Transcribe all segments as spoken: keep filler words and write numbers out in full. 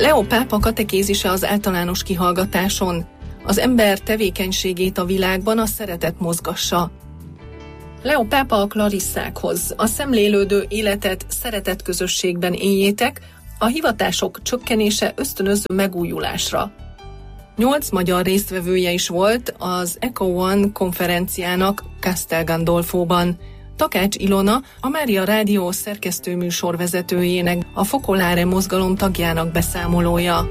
Leó pápa katekézise az általános kihallgatáson. Az ember tevékenységét a világban a szeretet mozgassa. Leó pápa a klarisszákhoz: a szemlélődő életet szeretet közösségben éljétek, a hivatások csökkenése ösztönöz megújulásra. Nyolc magyar résztvevője is volt az Eco One konferenciának Castel Gandolfóban. Takács Ilona, a Mária Rádió szerkesztőműsorvezetőjének, a Focolare mozgalom tagjának beszámolója.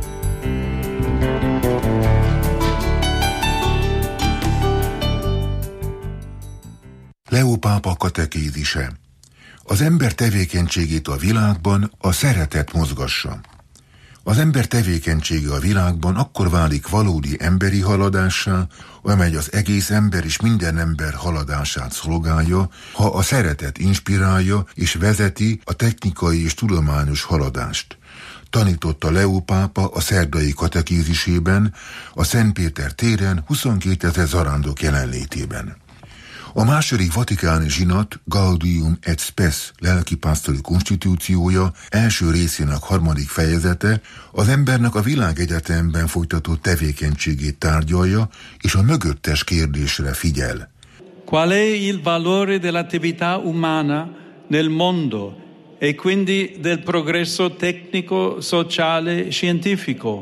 Leó pápa katekézise. Az ember tevékenységét a világban a szeretet mozgassa. Az ember tevékenysége a világban akkor válik valódi emberi haladássá, amely az egész ember és minden ember haladását szolgálja, ha a szeretet inspirálja és vezeti a technikai és tudományos haladást. Tanította Leó pápa a szerdai katekézisében, a Szent Péter téren huszonkétezer zarándok jelenlétében. A második vatikáni zsinat Gaudium et Spes lelkipásztori konstitúciója első részének harmadik fejezete az embernek a világegyetemben folytatott tevékenységét tárgyalja, és a mögöttes kérdésre figyel. Qual è il valore dell'attività umana nel mondo e quindi del progresso tecnico, sociale, scientifico?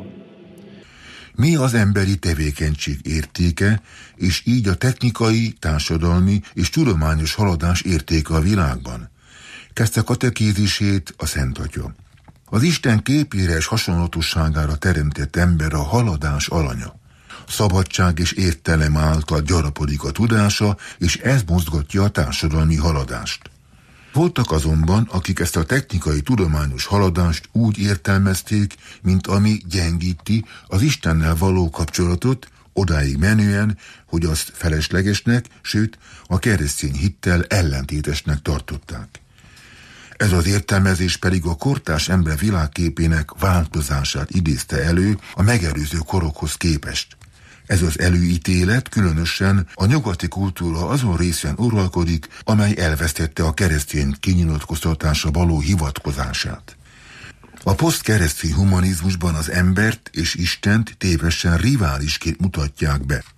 Mi az emberi tevékenység értéke, és így a technikai, társadalmi és tudományos haladás értéke a világban? Kezdte katekézisét a Szent Atya. Az Isten képére és hasonlatosságára teremtett ember a haladás alanya. Szabadság és értelem által gyarapodik a tudása, és ez mozgatja a társadalmi haladást. Voltak azonban, akik ezt a technikai tudományos haladást úgy értelmezték, mint ami gyengíti az Istennel való kapcsolatot, odáig menően, hogy azt feleslegesnek, sőt, a keresztény hittel ellentétesnek tartották. Ez az értelmezés pedig a kortárs ember világképének változását idézte elő a megelőző korokhoz képest. Ez az előítélet különösen a nyugati kultúra azon részen uralkodik, amely elvesztette a keresztény kinyilatkoztatásra való hivatkozását. A posztkeresztény humanizmusban az embert és Istent tévesen riválisként mutatják be.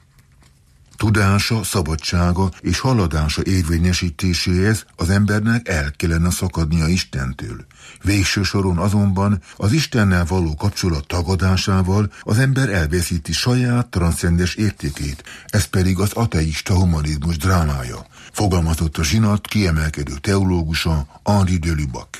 Tudása, szabadsága és haladása érvényesítéséhez az embernek el kellene szakadnia Istentől. Végső soron azonban az Istennel való kapcsolat tagadásával az ember elveszíti saját transzcendes értékét, ez pedig az ateista humanizmus drámája, fogalmazott a zsinat kiemelkedő teológusa Henri de Lubac.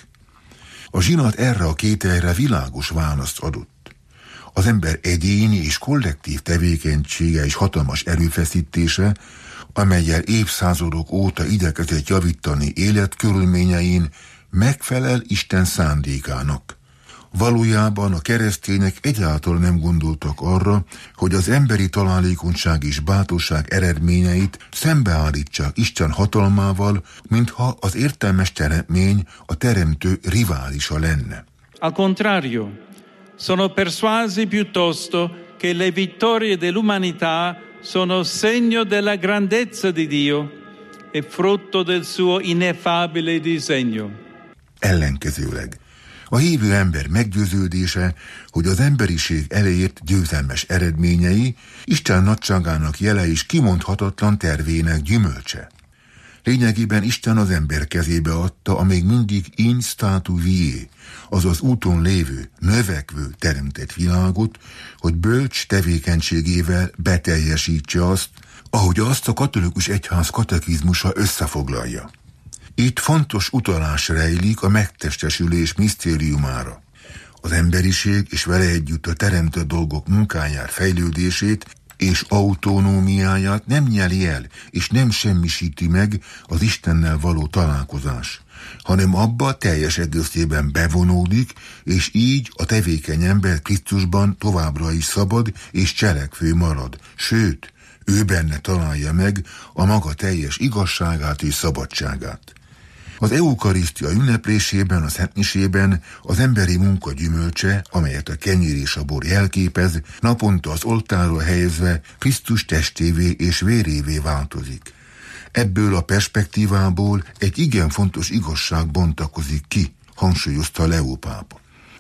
A zsinat erre a kételyre világos választ adott. Az ember egyéni és kollektív tevékenysége és hatalmas erőfeszítése, amellyel évszázadok óta igyekezett javítani életkörülményein, megfelel Isten szándékának. Valójában a keresztények egyáltalán nem gondoltak arra, hogy az emberi találékonyság és bátorság eredményeit szembeállítsák Isten hatalmával, mintha az értelmes teremtmény a teremtő riválisa lenne. Al contrario, sono persuasi piuttosto che le vittorie dell'umanità sono segno della grandezza di Dio e frutto del suo ineffabile disegno. Ellenkezőleg, a hívő ember meggyőződése, hogy az emberiség elért győzelmes eredményei Isten nagyságának jele és kimondhatatlan tervének gyümölcse. Lényegében Isten az ember kezébe adta a még mindig in statu vie, azaz úton lévő, növekvő teremtett világot, hogy bölcs tevékenységével beteljesítse azt, ahogy azt a katolikus egyház katekizmusa összefoglalja. Itt fontos utalás rejlik a megtestesülés misztériumára. Az emberiség és vele együtt a teremtett dolgok munkáját, fejlődését és autonómiáját nem nyeli el, és nem semmisíti meg az Istennel való találkozás, hanem abba teljes egészében bevonódik, és így a tevékeny ember Krisztusban továbbra is szabad és cselekvő marad, sőt, ő benne találja meg a maga teljes igazságát és szabadságát. Az eukarisztia ünneplésében, a szentmisében az emberi munka gyümölcse, amelyet a kenyér és a bor jelképez, naponta az oltárra helyezve Krisztus testévé és vérévé változik. Ebből a perspektívából egy igen fontos igazság bontakozik ki, hangsúlyozta Leó pápa.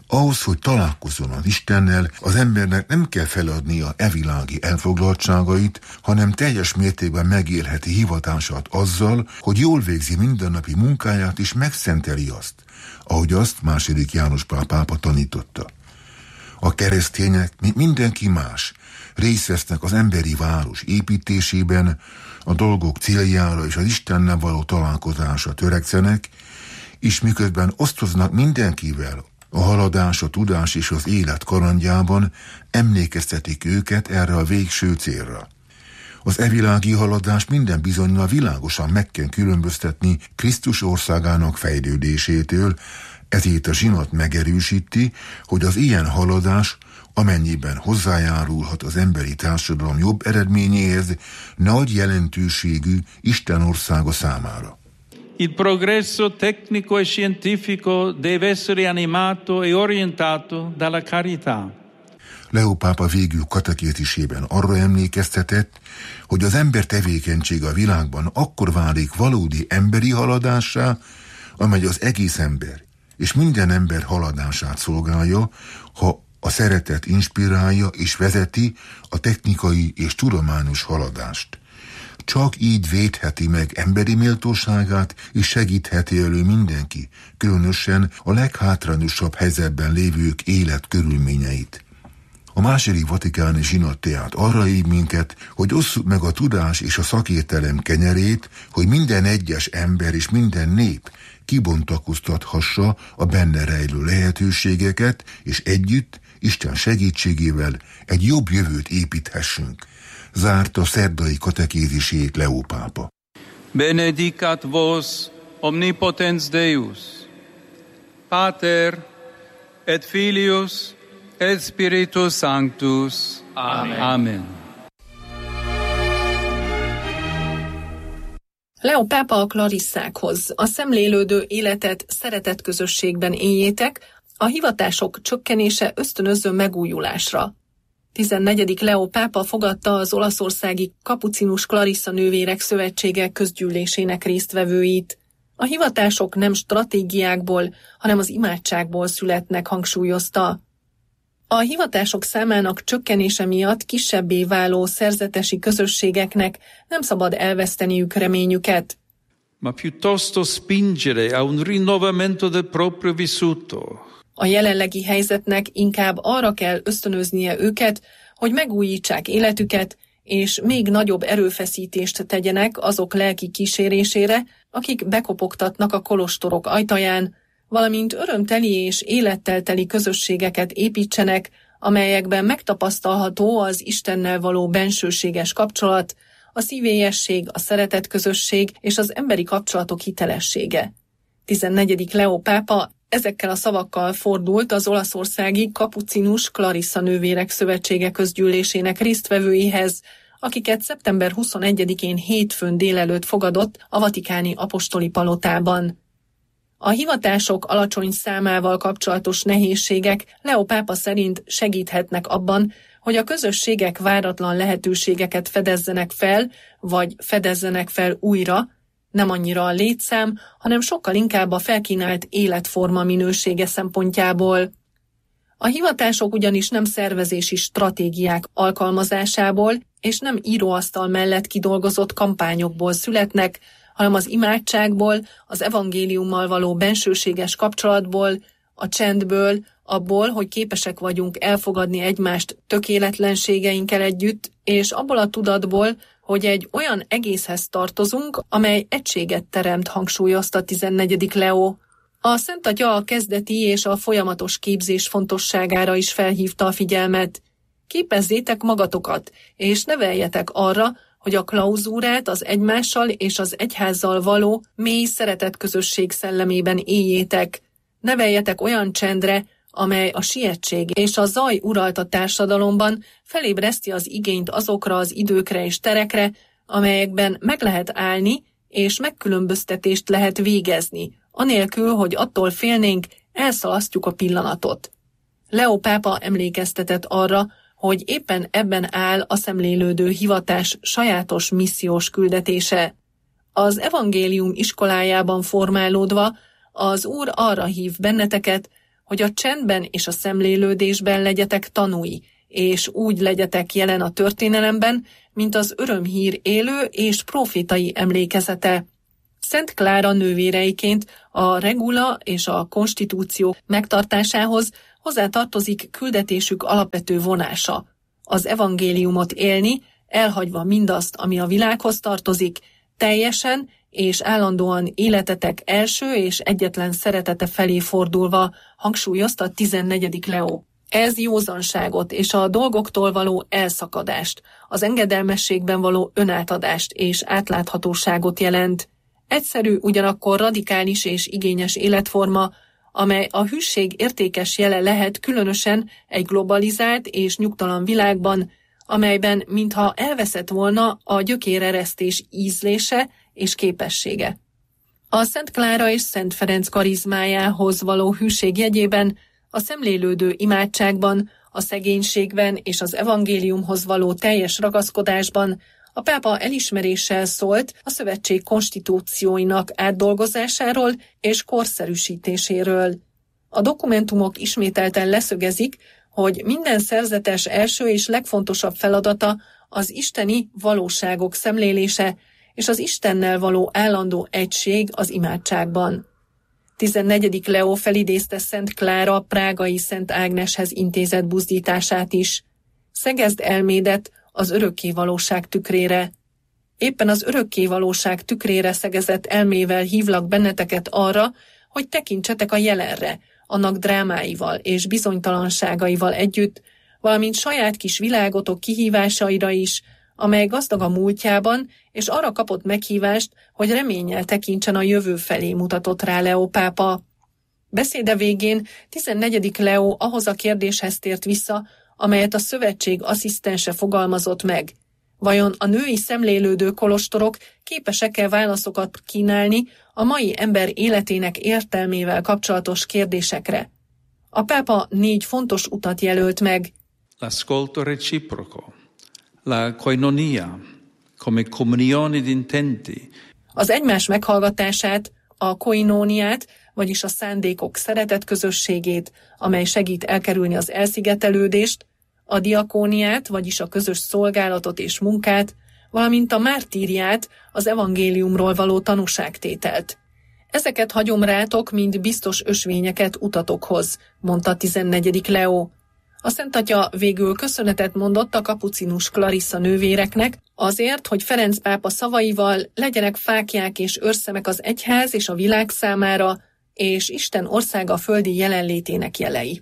Ahhoz, hogy találkozzon az Istennel, az embernek nem kell feladnia evilági elfoglaltságait, hanem teljes mértékben megélheti hivatását azzal, hogy jól végzi mindennapi munkáját és megszenteli azt, ahogy azt második János Pál pápa tanította. A keresztények, mint mindenki más, részt vesznek az emberi város építésében, a dolgok céljára és az Istennel való találkozásra törekszenek, és miközben osztoznak mindenkivel, a haladás, a tudás és az élet kalandjában emlékeztetik őket erre a végső célra. Az evilági haladás minden bizonnyal világosan meg kell különböztetni Krisztus országának fejlődésétől, ezért a zsinat megerősíti, hogy az ilyen haladás, amennyiben hozzájárulhat az emberi társadalom jobb eredményéhez, nagy jelentőségű Isten országa számára. Il progresso tecnico e scientifico deve essere animato e orientato dalla carità. Leó pápa végül katekézisében arra emlékeztetett, hogy az ember tevékenysége a világban akkor válik valódi emberi haladássá, amely az egész ember és minden ember haladását szolgálja, ha a szeretet inspirálja és vezeti a technikai és tudományos haladást. Csak így védheti meg emberi méltóságát, és segítheti elő mindenki, különösen a leghátrányosabb helyzetben lévők életkörülményeit. A második vatikáni zsinat tehát arra hív minket, hogy osszuk meg a tudás és a szakértelem kenyerét, hogy minden egyes ember és minden nép kibontakoztathassa a benne rejlő lehetőségeket, és együtt, Isten segítségével egy jobb jövőt építhessünk. Zárta szerdai katekézisét Leó pápa. Benedicat vos omnipotens Deus, Pater et Filius et Spiritus Sanctus. Amen. Amen. Leó pápa a Klarisszákhoz: a szemlélődő életet szeretetközösségben éljétek, a hivatások csökkenése ösztönözzön megújulásra. tizennegyedik Leó pápa fogadta az olaszországi Kapucinus Clarissa Nővérek Szövetsége közgyűlésének résztvevőit. A hivatások nem stratégiákból, hanem az imádságból születnek, hangsúlyozta. A hivatások számának csökkenése miatt kisebbé váló szerzetesi közösségeknek nem szabad elveszteniük reményüket. Ma piuttosto spingere a un rinnovamento del proprio vissuto. A jelenlegi helyzetnek inkább arra kell ösztönöznie őket, hogy megújítsák életüket, és még nagyobb erőfeszítést tegyenek azok lelki kísérésére, akik bekopogtatnak a kolostorok ajtaján, valamint örömteli és élettel teli közösségeket építsenek, amelyekben megtapasztalható az Istennel való bensőséges kapcsolat, a szívélyesség, a szeretetközösség és az emberi kapcsolatok hitelessége. tizennegyedik Leó pápa ezekkel a szavakkal fordult az olaszországi Kapucinus Clarissa Nővérek Szövetsége közgyűlésének résztvevőihez, akiket szeptember huszonegyedikén hétfőn délelőtt fogadott a vatikáni apostoli palotában. A hivatások alacsony számával kapcsolatos nehézségek Leó pápa szerint segíthetnek abban, hogy a közösségek váratlan lehetőségeket fedezzenek fel, vagy fedezzenek fel újra, nem annyira a létszám, hanem sokkal inkább a felkínált életforma minősége szempontjából. A hivatások ugyanis nem szervezési stratégiák alkalmazásából és nem íróasztal mellett kidolgozott kampányokból születnek, hanem az imádságból, az evangéliummal való bensőséges kapcsolatból, a csendből, abból, hogy képesek vagyunk elfogadni egymást tökéletlenségeinkkel együtt, és abból a tudatból, hogy egy olyan egészhez tartozunk, amely egységet teremt, hangsúlyozta tizennegyedik Leó. A Szent Atya a kezdeti és a folyamatos képzés fontosságára is felhívta a figyelmet. Képezzétek magatokat, és neveljetek arra, hogy a klauzúrát az egymással és az egyházzal való mély szeretetközösség szellemében éljétek. Neveljetek olyan csendre, amely a sietség és a zaj uralta társadalomban felébreszti az igényt azokra az időkre és terekre, amelyekben meg lehet állni és megkülönböztetést lehet végezni, anélkül, hogy attól félnénk, elszalasztjuk a pillanatot. Leó pápa emlékeztetett arra, hogy éppen ebben áll a szemlélődő hivatás sajátos missziós küldetése. Az evangélium iskolájában formálódva az Úr arra hív benneteket, hogy a csendben és a szemlélődésben legyetek tanúi, és úgy legyetek jelen a történelemben, mint az örömhír élő és profétai emlékezete. Szent Klára nővéreiként a regula és a konstitúció megtartásához hozzátartozik küldetésük alapvető vonása, az evangéliumot élni, elhagyva mindazt, ami a világhoz tartozik, teljesen és állandóan életetek első és egyetlen szeretete felé fordulva, hangsúlyozta tizennegyedik Leó. Ez józanságot és a dolgoktól való elszakadást, az engedelmességben való önátadást és átláthatóságot jelent. Egyszerű, ugyanakkor radikális és igényes életforma, amely a hűség értékes jele lehet különösen egy globalizált és nyugtalan világban, amelyben mintha elveszett volna a gyökéreresztés ízlése és képessége. A Szent Klára és Szent Ferenc karizmájához való hűség jegyében, a szemlélődő imádságban, a szegénységben és az evangéliumhoz való teljes ragaszkodásban a pápa elismeréssel szólt a szövetség konstitúcióinak átdolgozásáról és korszerűsítéséről. A dokumentumok ismételten leszögezik, hogy minden szerzetes első és legfontosabb feladata az isteni valóságok szemlélése és az Istennel való állandó egység az imádságban. tizennegyedik Leó felidézte Szent Klára prágai Szent Ágneshez intézett buzdítását is. Szegezd elmédet az örökké valóság tükrére. Éppen az örökké valóság tükrére szegezett elmével hívlak benneteket arra, hogy tekintsetek a jelenre, annak drámáival és bizonytalanságaival együtt, valamint saját kis világotok kihívásaira is, amely gazdag a múltjában, és arra kapott meghívást, hogy reménnyel tekintsen a jövő felé, mutatott rá Leó pápa. Beszéde végén tizennegyedik Leó ahhoz a kérdéshez tért vissza, amelyet a szövetség asszisztense fogalmazott meg. Vajon a női szemlélődő kolostorok képesek-e válaszokat kínálni a mai ember életének értelmével kapcsolatos kérdésekre? A pápa négy fontos utat jelölt meg. L'ascolto reciproco, la koinonia, come comunione di intenti. Az egymás meghallgatását, a koinóniát, vagyis a szándékok szeretet közösségét, amely segít elkerülni az elszigetelődést, a diakóniát, vagyis a közös szolgálatot és munkát, valamint a mártíriát, az evangéliumról való tanúságtételt. Ezeket hagyom rátok, mint biztos ösvényeket utatokhoz, mondta tizennegyedik Leó. A Szent Atya végül köszönetet mondott a kapucinus Clarissa nővéreknek azért, hogy Ferenc pápa szavaival legyenek fáklyák és őrszemek az egyház és a világ számára, és Isten országa földi jelenlétének jelei.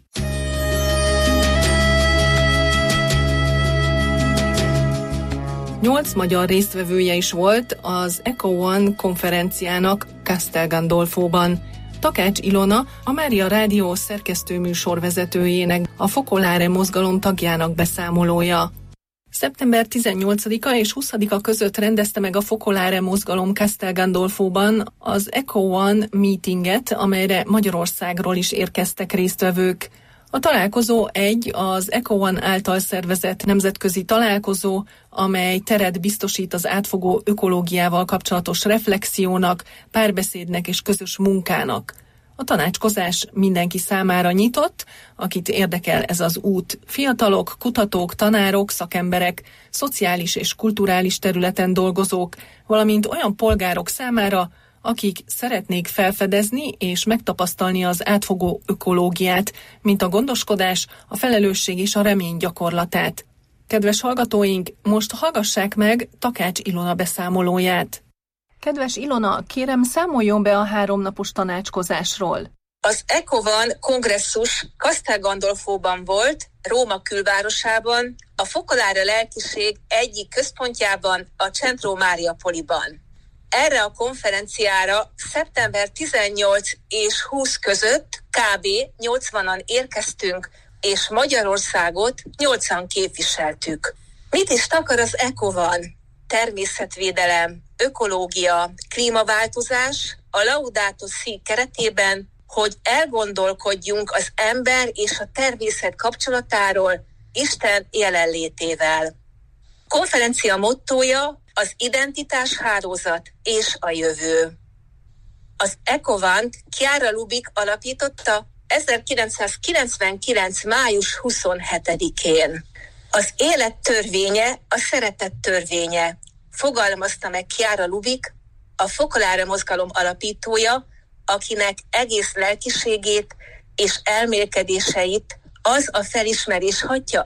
Nyolc magyar résztvevője is volt az Eco One konferenciának Castel Gandolfóban. Takács Ilona, a Mária Rádió szerkesztőműsor vezetőjének, a Focolare mozgalom tagjának beszámolója. szeptember tizennyolcadika és huszadika között rendezte meg a Focolare mozgalom Castel Gandolfóban az Eco One meetinget, amelyre Magyarországról is érkeztek résztvevők. A találkozó egy az Eco One által szervezett nemzetközi találkozó, amely teret biztosít az átfogó ökológiával kapcsolatos reflexiónak, párbeszédnek és közös munkának. A tanácskozás mindenki számára nyitott, akit érdekel ez az út. Fiatalok, kutatók, tanárok, szakemberek, szociális és kulturális területen dolgozók, valamint olyan polgárok számára, akik szeretnék felfedezni és megtapasztalni az átfogó ökológiát, mint a gondoskodás, a felelősség és a remény gyakorlatát. Kedves hallgatóink, most hallgassák meg Takács Ilona beszámolóját. Kedves Ilona, kérem, számoljon be a háromnapos tanácskozásról. Az Eco One kongresszus Castel Gandolfóban volt, Róma külvárosában, a Focolare lelkiség egyik központjában, a Centro Mariapoliban. Erre a konferenciára szeptember tizennyolc és húsz között kb. nyolcvanan érkeztünk, és Magyarországot nyolcan képviseltük. Mit is takar az Eco One? Természetvédelem, ökológia, klímaváltozás a Laudato Si keretében, hogy elgondolkodjunk az ember és a természet kapcsolatáról Isten jelenlétével. Konferencia mottója az identitás hálózat és a jövő. Az Eco One-t Chiara Lubich alapította ezerkilencszázkilencvenkilenc. május huszonhetedikén. Az élet törvénye a szeretet törvénye, fogalmazta meg Chiara Lubich, a Focolare mozgalom alapítója, akinek egész lelkiségét és elmélkedéseit az a felismerés hatja